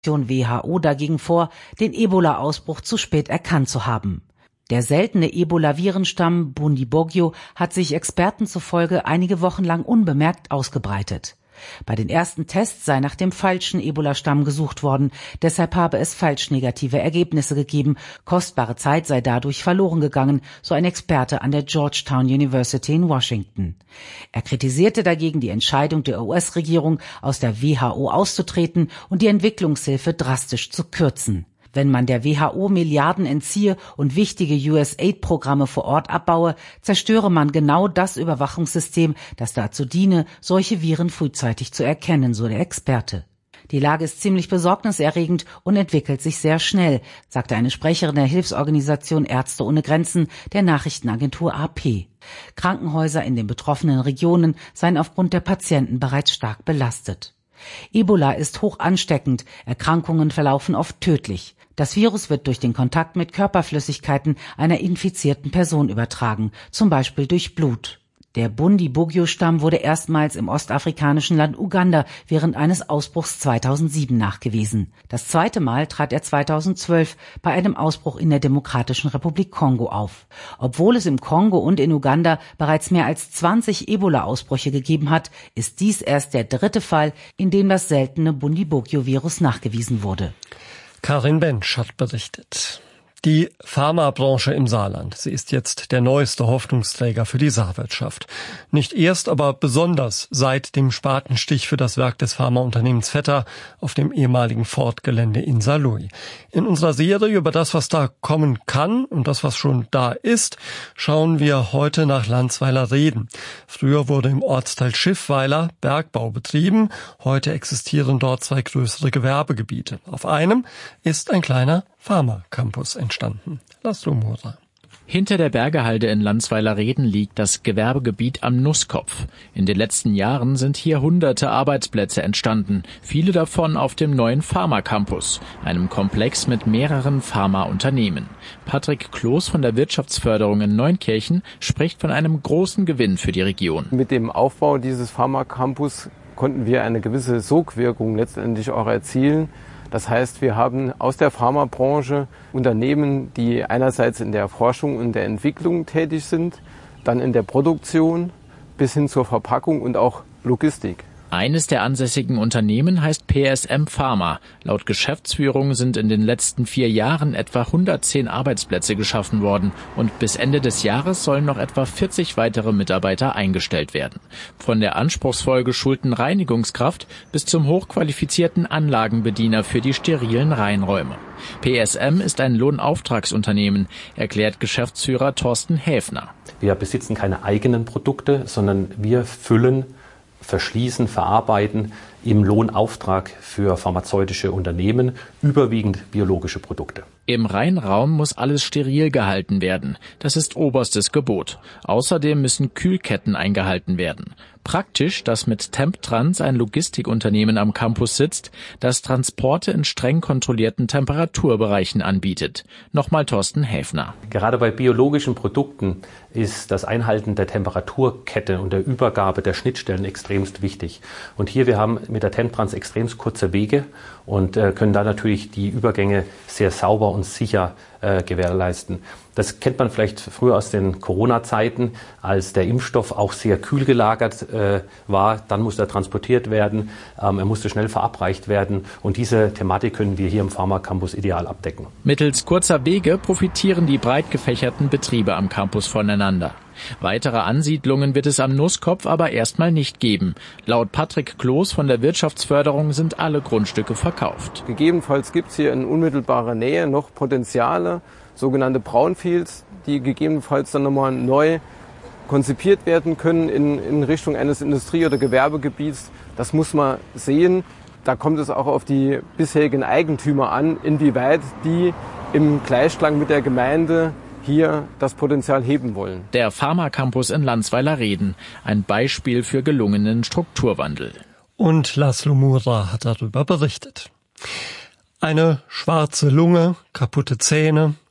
WHO dagegen vor, den Ebola-Ausbruch zu spät erkannt zu haben. Der seltene Ebola-Virenstamm Bundibugyo hat sich Experten zufolge einige Wochen lang unbemerkt ausgebreitet. Bei den ersten Tests sei nach dem falschen Ebola-Stamm gesucht worden, deshalb habe es falsch negative Ergebnisse gegeben, kostbare Zeit sei dadurch verloren gegangen, so ein Experte an der Georgetown University in Washington. Er kritisierte dagegen die Entscheidung der US-Regierung, aus der WHO auszutreten und die Entwicklungshilfe drastisch zu kürzen. Wenn man der WHO Milliarden entziehe und wichtige USAID-Programme vor Ort abbaue, zerstöre man genau das Überwachungssystem, das dazu diene, solche Viren frühzeitig zu erkennen, so der Experte. Die Lage ist ziemlich besorgniserregend und entwickelt sich sehr schnell, sagte eine Sprecherin der Hilfsorganisation Ärzte ohne Grenzen der Nachrichtenagentur AP. Krankenhäuser in den betroffenen Regionen seien aufgrund der Patienten bereits stark belastet. Ebola ist hoch ansteckend, Erkrankungen verlaufen oft tödlich. Das Virus wird durch den Kontakt mit Körperflüssigkeiten einer infizierten Person übertragen, zum Beispiel durch Blut. Der Bundibugyo-Stamm wurde erstmals im ostafrikanischen Land Uganda während eines Ausbruchs 2007 nachgewiesen. Das zweite Mal trat er 2012 bei einem Ausbruch in der Demokratischen Republik Kongo auf. Obwohl es im Kongo und in Uganda bereits mehr als 20 Ebola-Ausbrüche gegeben hat, ist dies erst der dritte Fall, in dem das seltene Bundibugyo-Virus nachgewiesen wurde. Karin Bensch hat berichtet. Die Pharmabranche im Saarland, sie ist jetzt der neueste Hoffnungsträger für die Saarwirtschaft. Nicht erst, aber besonders seit dem Spatenstich für das Werk des Pharmaunternehmens Vetter auf dem ehemaligen Ford-Gelände in Saarlouis. In unserer Serie über das, was da kommen kann und das, was schon da ist, schauen wir heute nach Landsweiler Reden. Früher wurde im Ortsteil Schiffweiler Bergbau betrieben. Heute existieren dort zwei größere Gewerbegebiete. Auf einem ist ein kleiner Pharma-Campus entstanden. Laszlo Mura. Hinter der Bergehalde in Landsweiler Reden liegt das Gewerbegebiet am Nusskopf. In den letzten Jahren sind hier hunderte Arbeitsplätze entstanden, viele davon auf dem neuen Pharma-Campus, einem Komplex mit mehreren Pharmaunternehmen. Patrick Kloß von der Wirtschaftsförderung in Neunkirchen spricht von einem großen Gewinn für die Region. Mit dem Aufbau dieses Pharma-Campus konnten wir eine gewisse Sogwirkung letztendlich auch erzielen. Das heißt, wir haben aus der Pharmabranche Unternehmen, die einerseits in der Forschung und der Entwicklung tätig sind, dann in der Produktion bis hin zur Verpackung und auch Logistik. Eines der ansässigen Unternehmen heißt PSM Pharma. Laut Geschäftsführung sind in den letzten 4 Jahren etwa 110 Arbeitsplätze geschaffen worden und bis Ende des Jahres sollen noch etwa 40 weitere Mitarbeiter eingestellt werden. Von der anspruchsvoll geschulten Reinigungskraft bis zum hochqualifizierten Anlagenbediener für die sterilen Reinräume. PSM ist ein Lohnauftragsunternehmen, erklärt Geschäftsführer Thorsten Häfner. Wir besitzen keine eigenen Produkte, sondern wir füllen, verschließen, verarbeiten im Lohnauftrag für pharmazeutische Unternehmen überwiegend biologische Produkte. Im Reinraum muss alles steril gehalten werden. Das ist oberstes Gebot. Außerdem müssen Kühlketten eingehalten werden. Praktisch, dass mit Temptrans ein Logistikunternehmen am Campus sitzt, das Transporte in streng kontrollierten Temperaturbereichen anbietet. Nochmal Thorsten Häfner. Gerade bei biologischen Produkten ist das Einhalten der Temperaturkette und der Übergabe der Schnittstellen extremst wichtig. Und hier, wir haben mit der Temptrans extremst kurze Wege und können da natürlich die Übergänge sehr sauber und sicher gewährleisten. Das kennt man vielleicht früher aus den Corona-Zeiten, als der Impfstoff auch sehr kühl gelagert war. Dann musste er transportiert werden, er musste schnell verabreicht werden. Und diese Thematik können wir hier im Pharma-Campus ideal abdecken. Mittels kurzer Wege profitieren die breit gefächerten Betriebe am Campus voneinander. Weitere Ansiedlungen wird es am Nusskopf aber erstmal nicht geben. Laut Patrick Kloß von der Wirtschaftsförderung sind alle Grundstücke verkauft. Gegebenenfalls gibt es hier in unmittelbarer Nähe noch Potenziale, sogenannte Brownfields, die gegebenenfalls dann nochmal neu konzipiert werden können in Richtung eines Industrie- oder Gewerbegebiets. Das muss man sehen. Da kommt es auch auf die bisherigen Eigentümer an, inwieweit die im Gleichklang mit der Gemeinde hier das Potenzial heben wollen. Der Pharma-Campus in Landsweiler Reden, ein Beispiel für gelungenen Strukturwandel. Und Laszlo Mura hat darüber berichtet. Eine schwarze Lunge, kaputte Zähne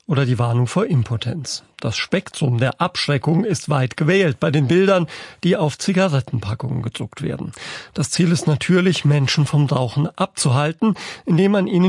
oder die Warnung vor Impotenz. Das Spektrum der Abschreckung ist weit gewählt bei den Bildern, die auf Zigarettenpackungen gedruckt werden. Das Ziel ist natürlich, Menschen vom Rauchen abzuhalten, indem man ihnen